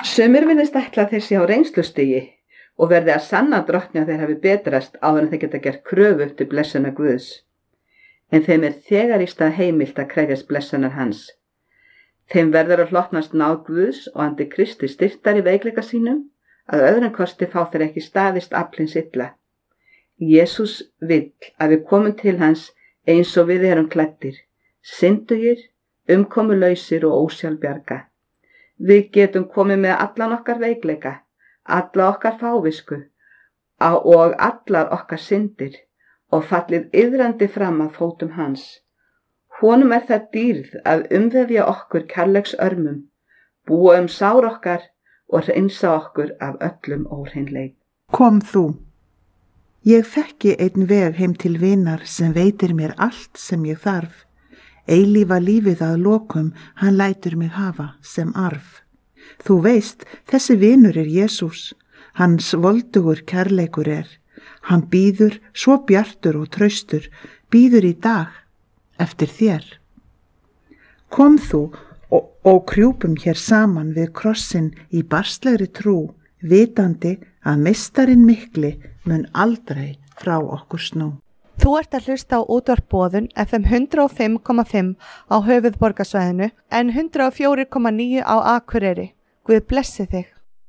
Sumir virðist ætla að þeir séu á reynslustigi og verði að sanna drottni að þeir hafi betrast áður en þeir geta gert kröfu til blessunar Guðs. En þeim þegar í stað heimilt að krefjast blessunar hans. Þeim verður að hlotnast náð Guðs og andi Kristi styrktar í veikleika sínum, að öðrum kosti fá þeir ekki staðist aflins illa. Jesús vill að við komum til hans eins og við erum klæddir, syndugir, umkomulausir og ósjálfbjarga. Við getum komið með allan okkar veikleika, alla okkar fávisku og allar okkar syndir og fallið iðrandi fram að fótum hans. Honum það dýrð að umvefja okkur kærleiks örmum, búa sár okkar og hreinsa okkur af öllum óhreinleik. Kom þú. Ég þekki einn veg heim til vinar sem veitir mér allt sem ég þarf. Eilífa lífið að lokum, hann lætur mig hafa sem arf. Þú veist, þessi vinur Jesús, hans voldugur kærleikur Hann bíður svo bjartur og traustur, bíður í dag eftir þér. Kom þú og krjúpum hér saman við krossin í barnslegri trú, vitandi að meistarinn mikli mun aldrei frá okkur snú. Þú ert að hlusta á útvarp Boðun FM 105,5 á höfuðborgarsvæðinu en 104,9 á Akureyri. Guð blessi þig.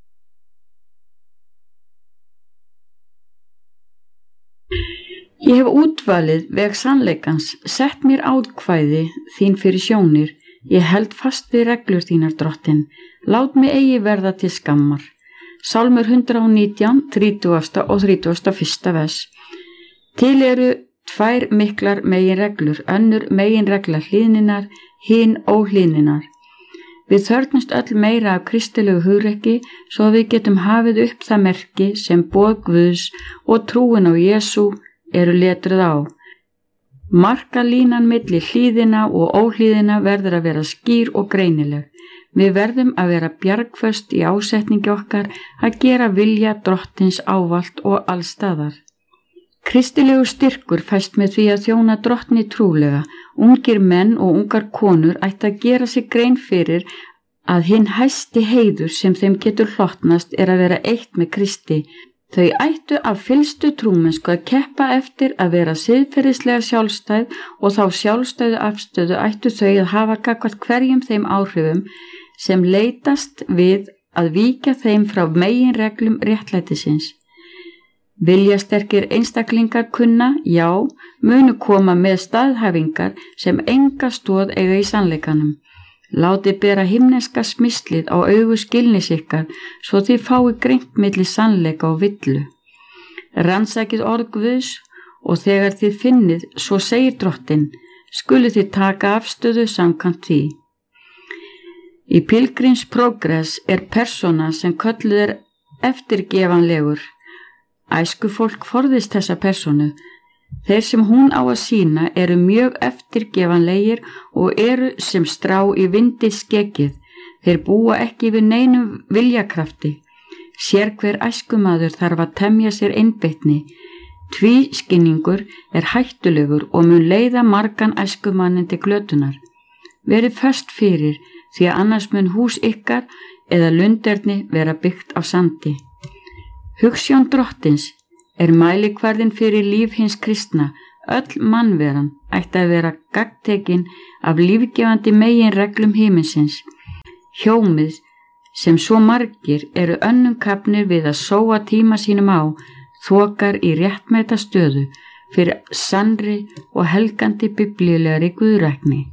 Ég hef útvalið veg sannleikans, sett mér átkvæði þín fyrir sjónir, ég held fast við reglur þínar drottin, lát mig eigi verða til skammar. Sálmur 119, 30. og 31. vers. Til eru tvær miklar meginreglur, önnur meginregla hlýðninnar, hin óhlýðninnar. Við þörfnumst öll meira af kristilegu hugrekki svo að við getum hafið upp það merki sem boð Guðs og trúin á Jesú eru letruð á. Markalínan milli hlýðina og óhlýðina verður að vera skýr og greinileg. Við verðum að vera bjargföst í ásetningi okkar að gera vilja drottins ávallt og allstaðar. Kristilegu styrkur fæst með því að þjóna drottni trúlega. Ungir menn og ungar konur ætti að gera sig grein fyrir að hinn hæsti heiður sem þeim getur hlotnast að vera eitt með Kristi. Þau ættu af fyllstu trúmennsku að keppa eftir að vera siðferðislega sjálfstæð og þá sjálfstæðu afstöðu ættu þau að hafa gagnvart hverjum þeim áhrifum sem leitast við að víkja þeim frá meginreglum réttlætisins. Viljasterkir einstaklingar kunna, já, munu koma með staðhæfingar sem enga stoð eiga í sannleikanum. Látið bera himneska smislið á augu skilnis ykkar svo þið fái greint milli sannleika og villu. Rannsakið orð Guðs og þegar þið finnið, svo segir drottinn, skuluð þið taka afstöðu samkvæmt því. Í Pilgrims Progress persóna sem kölluð eftirgefanlegur. Æskufólk forðist þessa persónu. Þeir sem hún á að sýna eru mjög eftirgefanlegir og eru sem strá í vindi skeggið. Þeir búa ekki við neinum viljakrafti. Sérhver æskumaður þarf að temja sér einbeitni. Tvískinningur hættulegur og mun leiða margan æskumannin til glötunar. Verið föst fyrir því að annars mun hús ykkar eða lunderni vera byggt á sandi. Hugsjón drottins mælikvarðinn fyrir líf hins kristna. Öll mannveran ætti að vera gagntekin af lífgefandi meginreglum himinsins. Hjómið sem svo margir eru önnum kafnir við að sóa tíma sínum á, þokar í réttmæta stöðu fyrir sannri og helgandi biblíulegri guðrækni.